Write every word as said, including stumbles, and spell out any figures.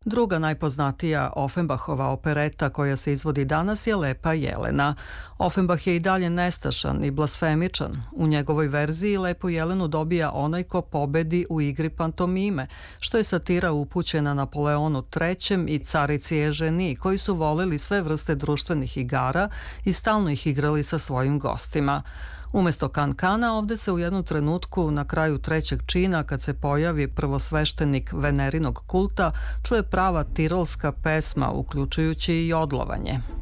Druga najpoznatija Ofenbachova opereta koja se izvodi danas je Lepa Jelena. Ofenbach je i dalje nestašan i blasfemičan. U njegovoj verziji Lepu Jelenu dobija onaj ko pobedi u igri pantomime, što je satira upućena Napoleonu trećem i carici Eženi, koji su voleli sve vrste društvenih igara i stalno ih igrali sa svojim gostima. Umesto kankana ovde se u jednom trenutku na kraju trećeg čina, kad se pojavi prvosveštenik venerinog kulta, čuje prava tirolska pesma, uključujući i odlovanje.